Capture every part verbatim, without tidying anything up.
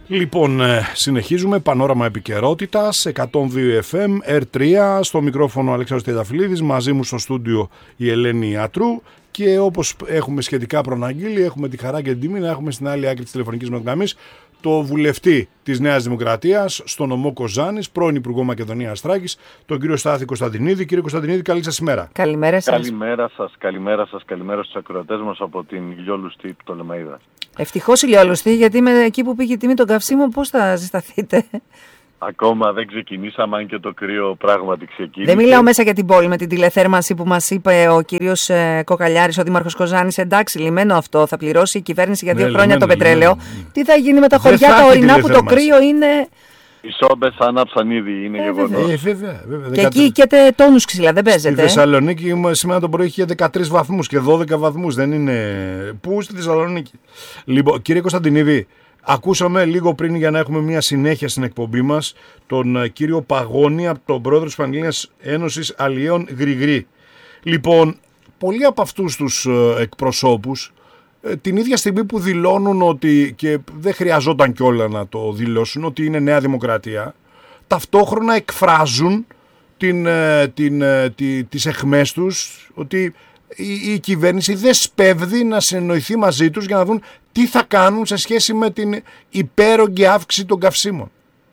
Λοιπόν, συνεχίζουμε Πανόραμα Επικαιρότητας, εκατόν δύο εφ εμ, ερ τρία, στο μικρόφωνο Αλέξανδρος Τριανταφυλλίδης, μαζί μου στο στούντιο η Ελένη Ιατρού και όπως έχουμε σχετικά προναγγείλει, έχουμε τη χαρά και την τιμή να έχουμε στην άλλη άκρη της τηλεφωνικής μας γραμμής το βουλευτή της Νέας Δημοκρατίας στο νομό Κοζάνης, πρώην Υπουργό Μακεδονίας Θράκης, τον κύριο Στάθη Κωνσταντινίδη. Κύριε Κωνσταντινίδη, καλή σας ημέρα. Καλημέρα σας. Καλημέρα σας, καλημέρα σας, καλημέρα στους ακροατές μας από την ηλιόλουστη Πτολεμαΐδα. Ευτυχώς ηλιόλουστη, γιατί με εκεί που πήγε η τιμή των καυσίμων, πώς θα ζεσταθείτε? Ακόμα δεν ξεκινήσαμε, αν και το κρύο πράγματι ξεκίνησε. Δεν μιλάω μέσα για την πόλη με την τηλεθέρμανση που μας είπε ο κύριος ε, Κοκαλιάρης, ο Δήμαρχος Κοζάνης. Εντάξει, λιμένο αυτό, θα πληρώσει η κυβέρνηση για δύο ναι, χρόνια λιμένο, το πετρέλαιο. Λιμένο. Τι θα γίνει με τα χωριά τα ορεινά που το κρύο είναι. Οι σόμπες άναψαν ήδη, είναι ε, γεγονός. Ε, βέβαια, βέβαια. Και εκεί καίτε τόνους ξύλα, δεν παίζετε. Στη Θεσσαλονίκη σήμερα το πρωί είχε δεκατρείς βαθμούς και δώδεκα βαθμούς. Δεν είναι. Πού στη Θεσσαλονίκη? Λοιπόν, κύριε Κωνσταντινίδη, ακούσαμε λίγο πριν, για να έχουμε μια συνέχεια στην εκπομπή μας, τον κύριο Παγώνη, τον πρόεδρο της Πανελλήνιας Ένωσης Αλλιέων Γρηγρή. Λοιπόν, πολλοί από αυτούς τους εκπροσώπους, την ίδια στιγμή που δηλώνουν ότι, και δεν χρειαζόταν κιόλα να το δηλώσουν, ότι είναι Νέα Δημοκρατία, ταυτόχρονα εκφράζουν την, την, την, τις αιχμές τους ότι η, η κυβέρνηση δεν σπέβδει να συνεννοηθεί μαζί τους για να δουν τι θα κάνουν σε σχέση με την υπέρογγη αύξηση των καυσίμων.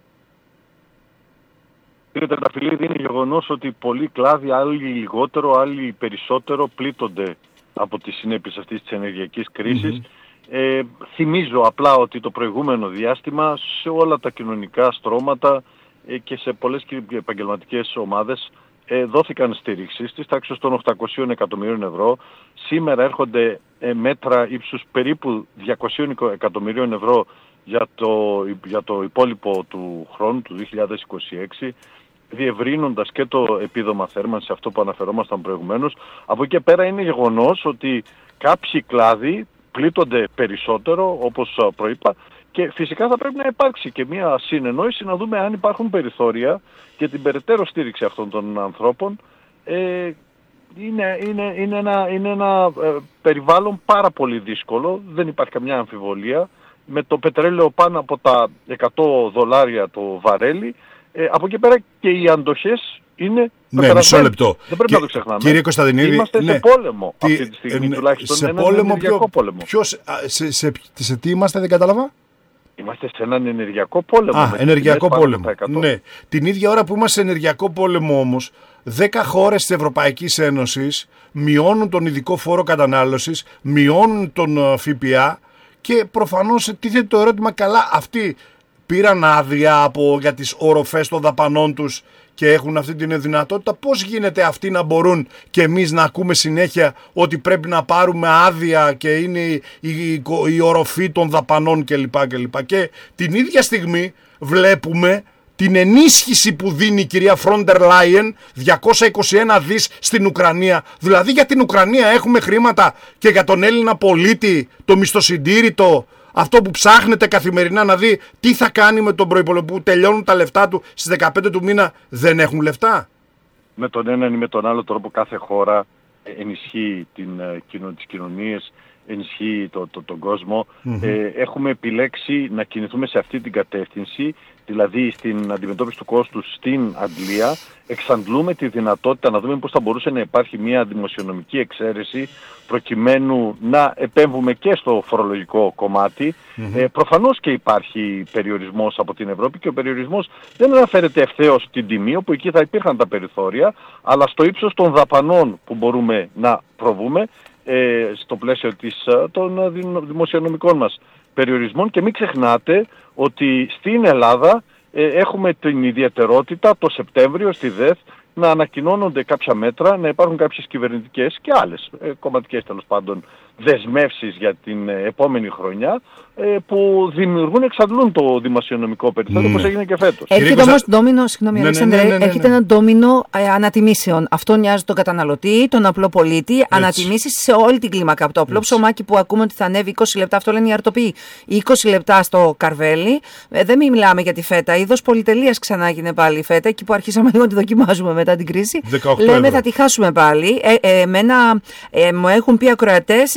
Κύριε Τριανταφυλλίδη, είναι γεγονός ότι πολλοί κλάδοι, άλλοι λιγότερο, άλλοι περισσότερο, πλήττονται από τις συνέπειες αυτής της ενεργειακής κρίσης. Mm-hmm. Ε, θυμίζω απλά ότι το προηγούμενο διάστημα σε όλα τα κοινωνικά στρώματα ε, και σε πολλές επαγγελματικές ομάδες ε, δόθηκαν στήριξεις της τάξης των οκτακοσίων εκατομμυρίων ευρώ. Σήμερα έρχονται ε, μέτρα ύψους περίπου διακοσίων εκατομμυρίων ευρώ για το, για το υπόλοιπο του χρόνου, του δύο χιλιάδες είκοσι έξι, διευρύνοντας και το επίδομα θέρμανσης, αυτό που αναφερόμασταν προηγουμένως. Από εκεί πέρα είναι γεγονός ότι κάποιοι κλάδοι πλήττονται περισσότερο, όπως προείπα, και φυσικά θα πρέπει να υπάρξει και μια συνεννόηση να δούμε αν υπάρχουν περιθώρια για την περαιτέρω στήριξη αυτών των ανθρώπων. Ε, είναι, είναι, είναι ένα, είναι ένα ε, περιβάλλον πάρα πολύ δύσκολο, δεν υπάρχει καμιά αμφιβολία, με το πετρέλαιο πάνω από τα εκατό δολάρια το βαρέλι. Ε, από εκεί πέρα και οι αντοχές είναι. Ναι, μισό λεπτό. Δεν πρέπει και, να το ξεχνάμε. Κύριε Κωνσταντινίδη, είμαστε ναι, σε πόλεμο τι, αυτή τη στιγμή, ε, τουλάχιστον σε έναν πόλεμο, ενεργειακό ποιο, πόλεμο. Ποιος, σε, σε, σε, σε τι είμαστε, δεν κατάλαβα? Είμαστε σε έναν ενεργειακό πόλεμο. Α, ενεργειακό πόλεμο. Ναι. Την ίδια ώρα που είμαστε σε ενεργειακό πόλεμο όμως, δέκα χώρες της Ευρωπαϊκής Ένωσης μειώνουν τον ειδικό φόρο κατανάλωσης, μειώνουν τον ΦΠΑ και προφανώς τίθεται το ερώτημα, καλά, αυτοί πήραν άδεια από, για τις οροφές των δαπανών τους και έχουν αυτή την δυνατότητα. Πώς γίνεται αυτοί να μπορούν και εμείς να ακούμε συνέχεια ότι πρέπει να πάρουμε άδεια και είναι η, η, η οροφή των δαπανών κλπ. κλπ. Και την ίδια στιγμή βλέπουμε την ενίσχυση που δίνει η κυρία Φρόντερ Λάιεν, διακόσια είκοσι ένα δις στην Ουκρανία. Δηλαδή για την Ουκρανία έχουμε χρήματα και για τον Έλληνα πολίτη, το μισθοσυντήρητο, αυτό που ψάχνεται καθημερινά να δει τι θα κάνει με τον προϋπολογισμό που τελειώνουν τα λεφτά του στις δεκαπέντε του μήνα, δεν έχουν λεφτά. Με τον έναν ή με τον άλλο τρόπο κάθε χώρα ενισχύει την, τις κοινωνίες, ενισχύει το, το, τον κόσμο. Mm-hmm. Ε, έχουμε επιλέξει να κινηθούμε σε αυτή την κατεύθυνση, δηλαδή στην αντιμετώπιση του κόστους στην Αγγλία. Εξαντλούμε τη δυνατότητα να δούμε πώς θα μπορούσε να υπάρχει μια δημοσιονομική εξαίρεση προκειμένου να επέμβουμε και στο φορολογικό κομμάτι. Mm-hmm. Ε, προφανώς και υπάρχει περιορισμός από την Ευρώπη και ο περιορισμός δεν αναφέρεται ευθέως στην τιμή, όπου εκεί θα υπήρχαν τα περιθώρια, αλλά στο ύψος των δαπανών που μπορούμε να προβούμε ε, στο πλαίσιο της, των δημοσιονομικών μας περιορισμών. Και μην ξεχνάτε ότι στην Ελλάδα ε, έχουμε την ιδιαιτερότητα το Σεπτέμβριο στη ΔΕΘ να ανακοινώνονται κάποια μέτρα, να υπάρχουν κάποιες κυβερνητικές και άλλες ε, κομματικές τέλος πάντων δεσμεύσεις για την ε, επόμενη χρονιά ε, που δημιουργούν, εξαντλούν το δημοσιονομικό περιθώριο, όπως έγινε και φέτος. Έρχεται όμως ντόμινο, συγγνώμη, ναι, Αλέξανδρε, ναι, ναι, ναι, ναι. έρχεται ένα ντόμινο ε, ανατιμήσεων. Αυτό νοιάζει τον καταναλωτή, τον απλό πολίτη, ανατιμήσεις σε όλη την κλίμακα. Από το απλό Έτσι. ψωμάκι που ακούμε ότι θα ανέβει είκοσι λεπτά, αυτό λένε οι αρτοποιοί, είκοσι λεπτά στο καρβέλι. Ε, δεν μιλάμε για τη φέτα. Είδος πολυτελείας ξανά έγινε πάλι η φέτα, εκεί που αρχίσαμε λίγο να τη δοκιμάζουμε μετά την κρίση. Λέμε ευρώ. Θα τη χάσουμε πάλι. Ε, ε, εμένα, ε, μου έχουν πει ακροατές, η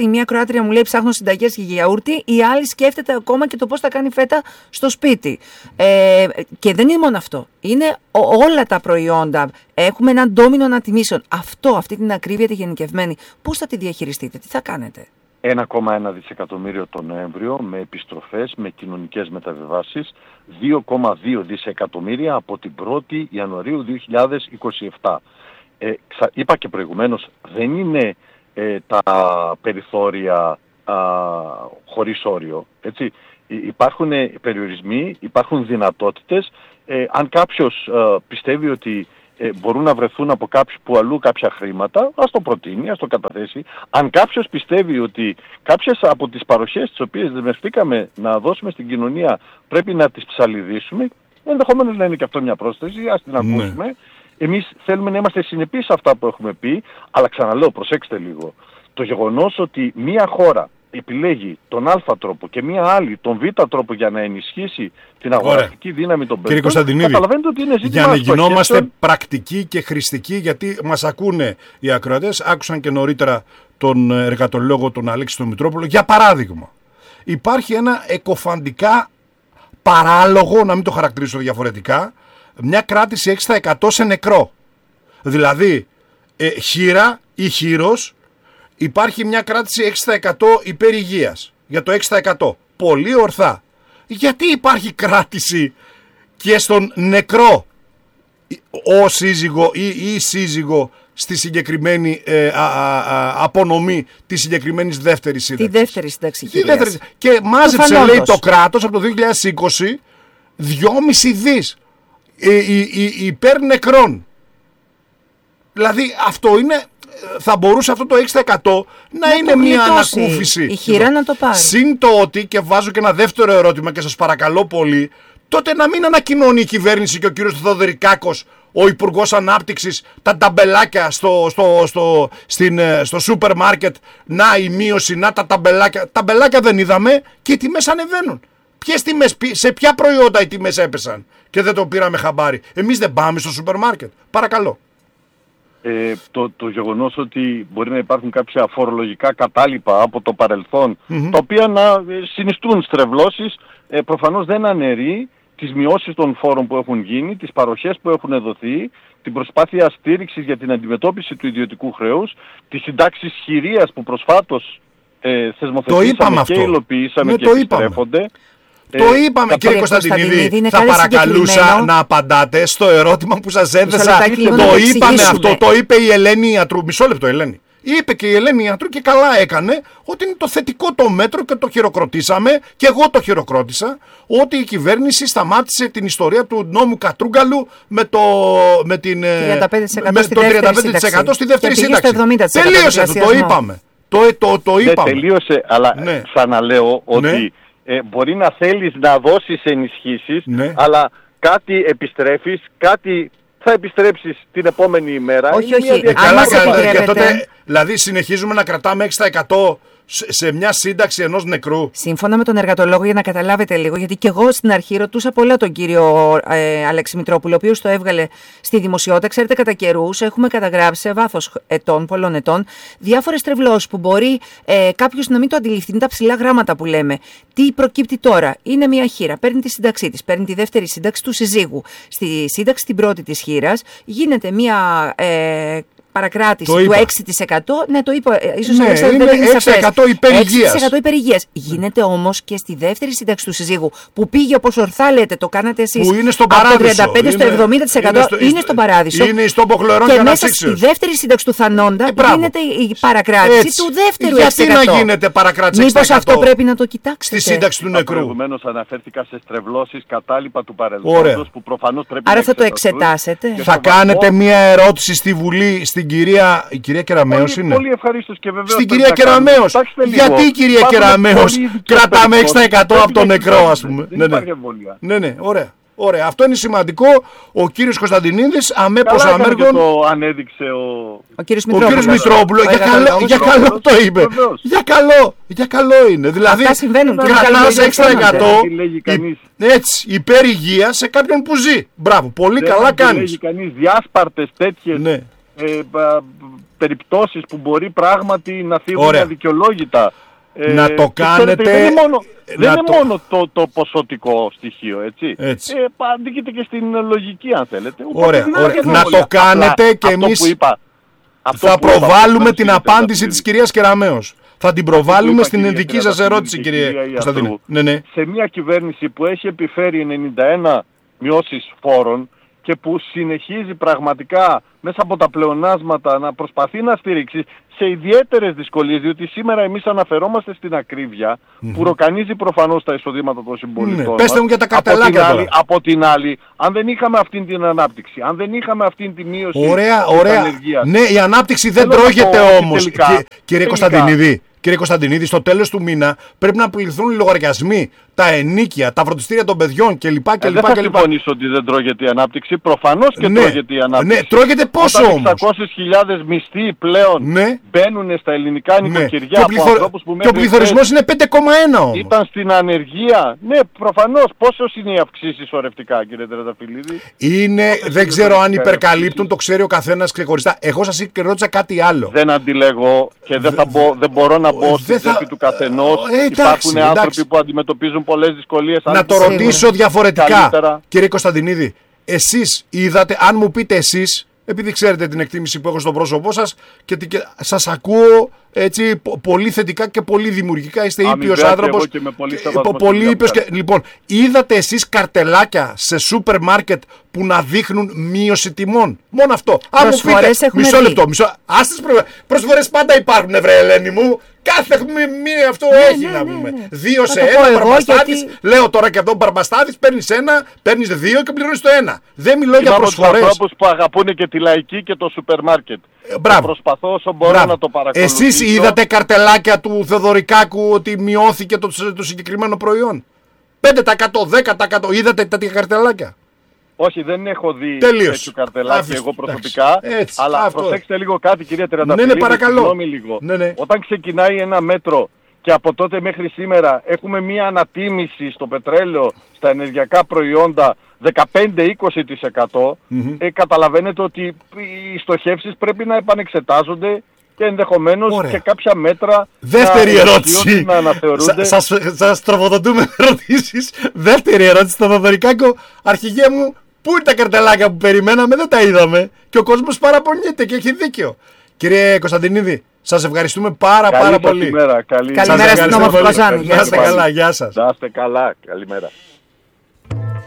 μία Κροάτρια μου λέει ψάχνω συνταγές για γιαούρτι, η άλλη σκέφτεται ακόμα και το πώς θα κάνει φέτα στο σπίτι. Ε, και δεν είναι μόνο αυτό. Είναι όλα τα προϊόντα. Έχουμε έναν ντόμινο ανατιμήσεων. Αυτό, αυτή την ακρίβεια τη γενικευμένη, πώς θα τη διαχειριστείτε, τι θα κάνετε? ένα κόμμα ένα δισεκατομμύριο το Νοέμβριο με επιστροφές, με κοινωνικές μεταβιβάσεις, δύο κόμμα δύο δισεκατομμύρια από την πρώτη Ιανουαρίου δύο χιλιάδες είκοσι επτά. Ε, ξα, είπα και προηγουμένως, δεν είναι ε, τα περιθώρια α, χωρίς όριο. Έτσι. Υπάρχουν περιορισμοί, υπάρχουν δυνατότητες. Ε, αν κάποιος ε, πιστεύει ότι ε, μπορούν να βρεθούν από κάποιους που αλλού κάποια χρήματα, ας το προτείνει, ας το καταθέσει. Αν κάποιος πιστεύει ότι κάποιες από τις παροχές τις οποίες δεσμευτήκαμε να δώσουμε στην κοινωνία πρέπει να τις ψαλιδίσουμε, ενδεχομένως να είναι και αυτό μια πρόσθεση, ας την ακούσουμε. Ναι. Εμείς θέλουμε να είμαστε συνεπείς σε αυτά που έχουμε πει, αλλά ξαναλέω, προσέξτε λίγο. Το γεγονός ότι μια χώρα επιλέγει τον Α τρόπο και μία άλλη τον Β τρόπο για να ενισχύσει την αγοραστική δύναμη των πολιτών, καταλαβαίνετε ότι είναι ζήτημα για να γινόμαστε πρακτικοί και χρηστικοί, γιατί μας ακούνε οι ακροατές, άκουσαν και νωρίτερα τον εργατολόγο τον Αλέξη τον Μητρόπουλο. Για παράδειγμα, υπάρχει ένα εκοφαντικά παράλογο, να μην το χαρακτηρίσω διαφορετικά, μια κράτηση έξι τοις εκατό σε νεκρό. Δηλαδή, ε, χείρα ή χείρος, υπάρχει μια κράτηση έξι τοις εκατό υπέρ υγείας, για το έξι τοις εκατό. Πολύ ορθά. Γιατί υπάρχει κράτηση και στον νεκρό ο σύζυγο ή η σύζυγο στη συγκεκριμένη ε, α, α, α, απονομή της συγκεκριμένης δεύτερης σύνταξης? Τη δεύτερη σύνταξη. Τη δεύτερη... Και μάζεψε, λέει, το κράτος από το δύο χιλιάδες είκοσι δυόμισι δις ε, ε, ε, υπέρ νεκρών. Δηλαδή αυτό είναι... θα μπορούσε αυτό το έξι τοις εκατό να, να είναι μια ανακούφιση. Η χείρα να το πάρει. Συν το ότι, και βάζω και ένα δεύτερο ερώτημα και σας παρακαλώ πολύ, τότε να μην ανακοινώνει η κυβέρνηση και ο κύριος Θοδωρικάκος, ο Υπουργός Ανάπτυξης, τα ταμπελάκια στο, στο, στο, στην, στο σούπερ μάρκετ, να η μείωση, να τα ταμπελάκια. Ταμπελάκια δεν είδαμε και οι τιμές ανεβαίνουν. Ποιες τιμές, σε ποια προϊόντα οι τιμές έπεσαν και δεν το πήραμε χαμπάρι? Εμείς δεν πάμε στο σούπερ μάρκετ? Παρακαλώ. Ε, το, το γεγονός ότι μπορεί να υπάρχουν κάποια φορολογικά κατάλοιπα από το παρελθόν, mm-hmm. τα οποία να ε, συνιστούν στρεβλώσεις, ε, προφανώς δεν αναιρεί τις μειώσεις των φόρων που έχουν γίνει, τις παροχές που έχουν δοθεί, την προσπάθεια στήριξης για την αντιμετώπιση του ιδιωτικού χρέους, τις συντάξεις χειρίας που προσφάτως ε, θεσμοθετήσαμε και υλοποιήσαμε, ναι, και επιστρέφονται. Το είπαμε, ε, κύριε Κωνσταντινίδη, θα παρακαλούσα να απαντάτε στο ερώτημα που σας έθεσα. Το είπαμε αυτό, το είπε η Ελένη Ιατρού. Μισό λεπτό, Ελένη. Είπε και η Ελένη Ιατρού και καλά έκανε, ότι είναι το θετικό το μέτρο και το χειροκροτήσαμε, και εγώ το χειροκρότησα, ότι η κυβέρνηση σταμάτησε την ιστορία του νόμου Κατρούγκαλου με το, με την, τριάντα πέντε τοις εκατό με το τριάντα πέντε τοις εκατό στη δεύτερη σύνταξη. Τελείωσε αυτό, το είπαμε. Το, το, το είπαμε. Ναι, τελείωσε, αλλά ναι. ξαναλέω ότι... Ναι. Ε, μπορεί να θέλεις να δώσεις ενισχύσεις, ναι. αλλά κάτι επιστρέφεις, κάτι θα επιστρέψεις την επόμενη ημέρα. Όχι, όχι. Ε, καλά, καλά, και τότε, δηλαδή συνεχίζουμε να κρατάμε έξι τοις εκατό σε μια σύνταξη ενός νεκρού. Σύμφωνα με τον εργατολόγο, για να καταλάβετε λίγο, γιατί και εγώ στην αρχή ρωτούσα πολλά τον κύριο ε, Αλέξη Μητρόπουλο, ο οποίος το έβγαλε στη δημοσιότητα. Ξέρετε, κατά καιρούς έχουμε καταγράψει σε βάθος ετών, πολλών ετών, διάφορες τρευλώσεις που μπορεί ε, κάποιος να μην το αντιληφθεί. Είναι τα ψηλά γράμματα που λέμε. Τι προκύπτει τώρα? Είναι μια χείρα, παίρνει τη σύνταξή της, παίρνει τη δεύτερη σύνταξη του συζύγου. Στη σύνταξη την πρώτη της χείρας γίνεται μια. Ε, παρακράτηση του έξι τοις εκατό. Ναι, το είπα. Ίσως ναι, δεν είναι έξι τοις εκατό υπερ υγείας. έξι τοις εκατό υπερ υγείας. Γίνεται όμως και στη δεύτερη σύνταξη του συζύγου, που πήγε, όπως ορθά λέτε, το κάνατε εσείς, που είναι στον παράδεισο. Από το τριάντα πέντε τοις εκατό στο εβδομήντα τοις εκατό είναι, στο, είναι στον παράδεισο. Είναι στον Ποχλερών και, και μέσα στη δεύτερη σύνταξη του Θανόντα ε, γίνεται η παρακράτηση έτσι. Του δεύτερου έξι τοις εκατό. Γιατί να γίνεται παρακράτηση έξι τοις εκατό? Μήπως αυτό πρέπει να το κοιτάξετε? Στη σύνταξη του νεκρού. Προηγουμένως αναφέρθηκα σε στρεβλώσεις κατάλοιπα του παρελθόντος που προφανώς πρέπει. Άρα θα το εξετάσετε. Θα κάνετε μια ερώτηση στη Βουλή στην κυρία. Η κυρία Κεραμέως είναι. Πολύ ευχαρίστως και βεβαίως. Στην κυρία Κεραμέως. Γιατί η κυρία Κεραμέως κρατάμε έξι τοις εκατό από το νεκρό, ας πούμε? Δεν υπάρχει εμβόλια. Ναι, ναι, ωραία. Ωραία. Αυτό είναι σημαντικό. Ο κύριος Κωνσταντινίδης, αμέπως αμέργων. Το ανέδειξε ο, ο κύριος Μητρόπουλο. Για καλό, για καλό το είπε. Για καλό, για καλό είναι. Δηλαδή, κρατάς έξι τοις εκατό έτσι, υπέρ υγεία σε κάποιον που ζει. Μπράβο, πολύ καλά κάνεις. Λέγει κανείς διάσπαρτες τέτοιες. ε, περιπτώσεις που μπορεί πράγματι να θίγουν αδικαιολόγητα. Να το κάνετε... Ξέρετε, δεν είναι μόνο, δεν είναι το... μόνο το, το ποσοτικό στοιχείο, έτσι. έτσι. Ε, αντίκειται και στην λογική, αν θέλετε. Ωραία, ωραία. Να το κάνετε απλά, και εμείς είπα, θα προβάλλουμε την απάντηση της κυρίας Κεραμέως. Θα την προβάλλουμε στην δική σας ερώτηση, κύριε Κωνσταντίνε. Ναι, ναι. Σε μια κυβέρνηση που έχει επιφέρει ενενήντα ένα μειώσεις φόρων και που συνεχίζει πραγματικά μέσα από τα πλεονάσματα να προσπαθεί να στηρίξει σε ιδιαίτερες δυσκολίες, διότι σήμερα εμείς αναφερόμαστε στην ακρίβεια mm-hmm. που ροκανίζει προφανώς τα εισοδήματα των συμπολιτών mm-hmm. μας. Πέστε μου για τα καρτελάκια από τώρα. Από την άλλη, αν δεν είχαμε αυτή την ανάπτυξη, αν δεν είχαμε αυτή τη μείωση ωραία, της ωραία. ανεργίας... Ναι, η ανάπτυξη δεν τρώγεται όμως, τελικά, Κυ, κύριε τελικά. Κωνσταντινίδη. Κύριε Κωνσταντινίδη, στο τέλος του μήνα πρέπει να πληθούν οι λογαριασμοί, τα ενίκια, τα φροντιστήρια των παιδιών κλπ. Ε, δεν θα συμφωνήσω ότι δεν τρώγεται η ανάπτυξη. Προφανώς και ναι, τρώγεται η ανάπτυξη. Ναι, τρώγεται πόσο όμως. εξακόσιες χιλιάδες μισθοί πλέον ναι. μπαίνουν στα ελληνικά νοικοκυριά ναι. από πληθω... ανθρώπους που μέχρι... Και ο πληθωρισμός είναι πέντε κόμμα ένα όμως. Ήταν στην ανεργία. Ναι, προφανώς. Πόσος είναι οι αυξήσεις ορευτικά, κύριε Τρενταφυλλίδη? Είναι, Πόσος δεν ξέρω αν υπερκαλύπτουν, το ξέρει ο καθένας ξεχωριστά. Εγώ σας ρώτησα κάτι άλλο. Δεν αντιλέγω και δεν, θα μπο, δεν μπορώ να μπω στην τσέπη του καθενός. Υπάρχουν άνθρωποι που αντιμετωπίζουν πολλές δυσκολίες. Να το ρωτήσω διαφορετικά, καλύτερα. Κύριε Κωνσταντινίδη, εσείς είδατε, αν μου πείτε εσείς, επειδή ξέρετε την εκτίμηση που έχω στο πρόσωπό σας και, και σας ακούω έτσι πολύ θετικά και πολύ δημιουργικά, είστε ήπιος άνθρωπος. Και με πολύ και, πολύ ήπιος και, λοιπόν, είδατε εσείς καρτελάκια σε σούπερ μάρκετ που να δείχνουν μείωση τιμών? Μόνο αυτό. Αν μου πείτε, μισό λεπτό, μισό, άστες προ, προσφορές πάντα υπάρχουν, βρε Ελένη μου. Κάθε μήνα αυτό ναι, έχει ναι, να πούμε. Ναι, ναι. Δύο σε ένα, Μπαρμπαστάδης. Γιατί... Λέω τώρα και αυτό, Μπαρμπαστάδης, παίρνεις ένα, παίρνεις δύο και πληρώνεις το ένα. Δεν μιλώ για προσφορές. Είμαι από τους ανθρώπους που αγαπούν και τη λαϊκή και το σούπερ μάρκετ. Μπράβο. Προσπαθώ όσο μπορώ Μπράβο. να το παρακολουθήσω. Εσείς είδατε καρτελάκια του Θεοδωρικάκου ότι μειώθηκε το, το συγκεκριμένο προϊόν? πέντε τοις εκατό, δέκα τοις εκατό. Είδατε τέτοια καρτελάκια? Όχι, δεν έχω δει Τελείως. τέτοιο καρτελάκι Άφης, εγώ προσωπικά. Έτσι, αλλά αυτό. Προσέξτε λίγο κάτι, κυρία Τρενταφυλλίδη. Ναι, ναι, παρακαλώ. Συγγνώμη λίγο. Ναι, ναι. Όταν ξεκινάει ένα μέτρο και από τότε μέχρι σήμερα έχουμε μία ανατίμηση στο πετρέλαιο, στα ενεργειακά προϊόντα δεκαπέντε με είκοσι τοις εκατό, mm-hmm. ε, καταλαβαίνετε ότι οι στοχεύσεις πρέπει να επανεξετάζονται και ενδεχομένως Ωραία. και κάποια μέτρα Δεύτερη να, ερώτηση. να αναθεωρούνται. Σα, σας, σας τροφοδοτούμε ερωτήσεις. Δεύτερη ερώτηση στο Θεοδωρικάκο. Αρχηγέ μου, πού είναι τα καρτελάκια που περιμέναμε? Δεν τα είδαμε. Και ο κόσμος παραπονιέται και έχει δίκιο. Κύριε Κωνσταντινίδη, σας ευχαριστούμε πάρα καλή πάρα πολύ. Καλημέρα. Καλή... Καλημέρα στην Όμορφη Κοζάνη. Να είστε καλά, γεια σας. Να είστε καλά, καλημέρα.